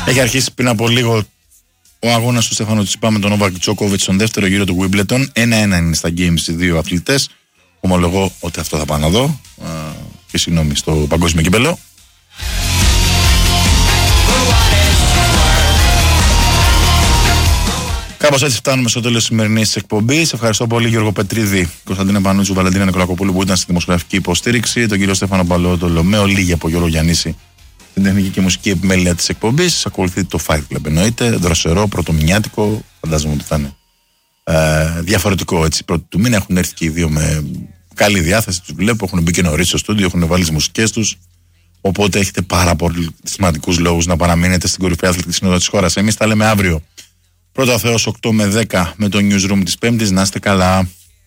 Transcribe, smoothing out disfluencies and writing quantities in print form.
Έχει αρχίσει πριν από λίγο ο αγώνας του Στέφανο Τσιπά με τον Νόβακ Τζόκοβιτς στον δεύτερο γύρο του Wimbledon. 1-1 είναι στα games οι δύο αθλητές. Ομολογώ ότι αυτό θα πάω να δω. Και συγγνώμη στο παγκόσμιο κύπελλο. Κάπως έτσι φτάνουμε στο τέλος της σημερινής εκπομπής. Ευχαριστώ πολύ Γιώργο Πετρίδη, Κωνσταντίνα Πανούτσου, Βαλεντίνα Νικολακοπούλου που ήταν στη δημοσιογραφική υποστήριξη, τον κύριο Στέφανο Παλαιότολο, λίγη από Γιώργο Γιαννίση, την τεχνική και μουσική επιμέλεια της εκπομπής. Ακολουθεί το Fight Club εννοείται, δροσερό, πρωτομηνιάτικο, φαντάζομαι ότι θα είναι διαφορετικό έτσι. Πρώτη του μήνα έχουν έρθει και οι δύο με καλή διάθεση, τους βλέπω, έχουν μπει και νωρίς στο στούντιο, έχουν βάλει τις μουσικές τους. Οπότε έχετε πάρα πολύ σημαντικούς λόγους να παραμείνετε στην κορυφαία αθλητική σύνοδο της χώρας. Εμείς τα λέμε αύριο. Πρώτα Θεός 8 με 10 με το newsroom της Πέμπτης. Να είστε καλά.